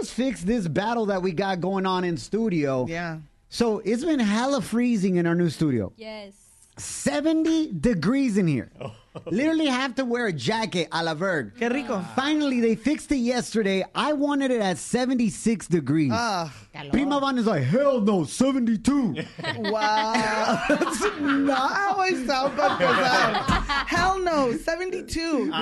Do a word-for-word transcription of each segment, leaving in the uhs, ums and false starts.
us fix this battle that we got going on in studio. Yeah. So it's been hella freezing in our new studio. Yes. seventy degrees in here. Literally have to wear a jacket a la Verg. Qué rico. Finally, they fixed it yesterday. I wanted it at seventy-six degrees. Ah. Prima Van is like, hell no, seventy-two. Wow. That's not how I sound. Hell no, seventy-two.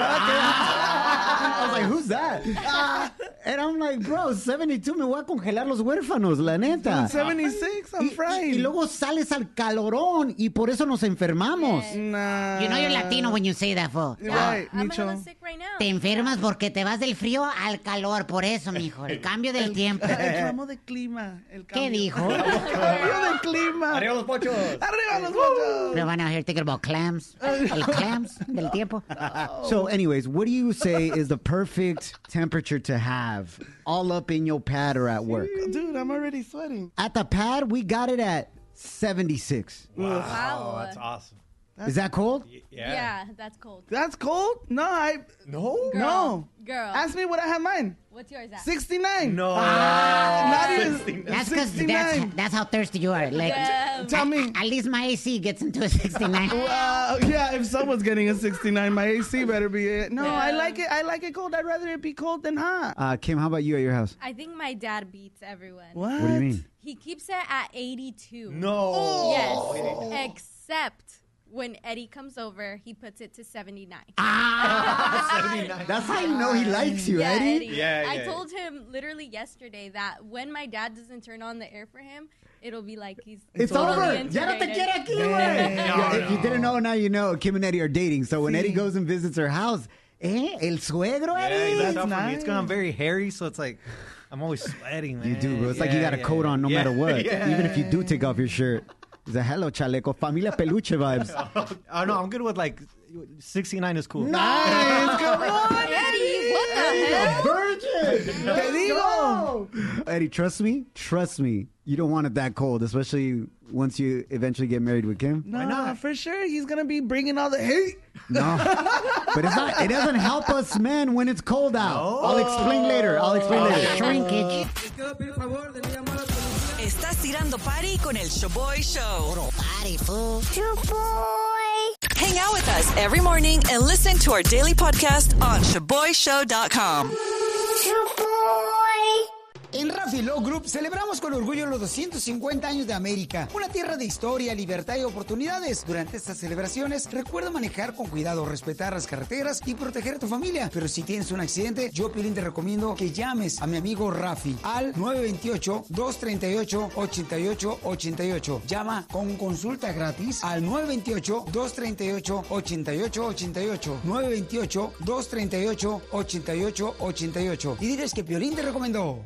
I was like, who's that? And I'm like, bro, seventy-two, me voy a congelar los huérfanos, la neta. seventy-six, I'm Y, frying. y luego sales al calorón y por eso nos enfermamos. Nah. You know you're Latino when you say that, fool. Right, I'm Micho. hella sick right now. Te enfermas porque te vas del frío al calor, por eso, mijo. El cambio del tiempo. El cambio de clima. El ¿Qué cambio. dijo? El cambio de clima. Arriba los pochos. Arriba los pochos. Pero van a hear thinking about clams. El clams del tiempo. So, anyways, what do you say is the perfect temperature to have all up in your pad or at work? Dude, I'm already sweating. At the pad, we got it at seventy-six. Wow. Oh, that's awesome. Is that cold? Y- Yeah. Yeah. that's cold. That's cold? No, I... No. Girl. No. Girl. Ask me what I have mine. What's yours at? sixty-nine. No. Not even... sixty-nine. That's because that's, sixty-nine. that's how thirsty you are. Like, Yeah. Tell me. at least my A C gets into a sixty-nine. Uh, yeah, if someone's getting a sixty-nine, my A C better be it. No, Yeah. I like it. I like it cold. I'd rather it be cold than hot. Uh, Kim, how about you at your house? I think my dad beats everyone. What? What do you mean? He keeps it at eighty-two. No. Yes. Except when Eddie comes over, he puts it to seventy-nine. That's how you know he likes you, yeah, Eddie. Eddie. Yeah, I yeah. told him literally yesterday that when my dad doesn't turn on the air for him, it'll be like he's It's totally over. Ya no te integrated. quiere aquí, güey. Yeah, if you didn't know, now you know. Kim and Eddie are dating. So when Sí. Eddie goes and visits her house, eh, el suegro, Yeah, Eddie. that's That's not for me. It's because I'm nice. very hairy, so it's like I'm always sweating, man. You do, bro. It's like you Yeah, got a yeah, coat yeah. on no Yeah, matter what. yeah. Even if you do take off your shirt. It's a hello, chaleco. Familia peluche vibes. Oh no, I'm good with like sixty-nine is cool. Nice. Come on, Eddie, what the hell? Virgin. Te digo. Eddie, trust me. Trust me. You don't want it that cold, especially once you eventually get married with Kim. No, not? For sure. He's going to be bringing all the heat. No. But it's not, it doesn't help us men when it's cold out. I'll explain later. I'll explain later. Shrinkage. Estás tirando party con el Showboy Show. Party, fool. Hang out with us every morning and listen to our daily podcast on shaboy show dot com. En Rafi Law Group celebramos con orgullo los doscientos cincuenta años de América, una tierra de historia, libertad y oportunidades. Durante estas celebraciones, recuerda manejar con cuidado, respetar las carreteras y proteger a tu familia. Pero si tienes un accidente, yo, Piolín, te recomiendo que llames a mi amigo Rafi al nueve dos ocho, dos tres ocho, ocho ocho ocho ocho. Llama con consulta gratis al nueve dos ocho, dos tres ocho, ocho ocho ocho ocho. nueve dos ocho, dos tres ocho, ocho ocho ocho ocho. Y diles que Piolín te recomendó.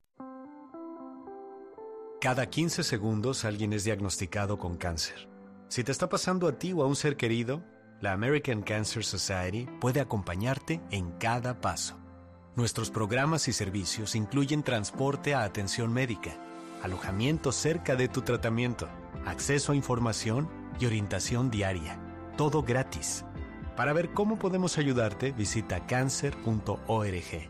Cada quince segundos alguien es diagnosticado con cáncer. Si te está pasando a ti o a un ser querido, la American Cancer Society puede acompañarte en cada paso. Nuestros programas y servicios incluyen transporte a atención médica, alojamiento cerca de tu tratamiento, acceso a información y orientación diaria. Todo gratis. Para ver cómo podemos ayudarte, visita cancer punto org.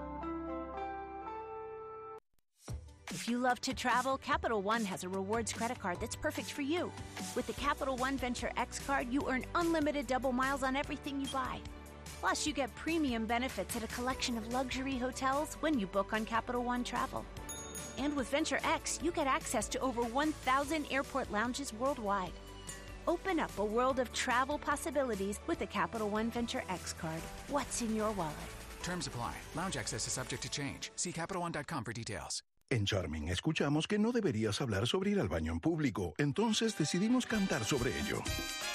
If you love to travel, Capital One has a rewards credit card that's perfect for you. With the Capital One Venture X card, you earn unlimited double miles on everything you buy. Plus, you get premium benefits at a collection of luxury hotels when you book on Capital One Travel. And with Venture X, you get access to over one thousand airport lounges worldwide. Open up a world of travel possibilities with the Capital One Venture X card. What's in your wallet? Terms apply. Lounge access is subject to change. See Capital One dot com for details. En Charming escuchamos que no deberías hablar sobre ir al baño en público, entonces decidimos cantar sobre ello.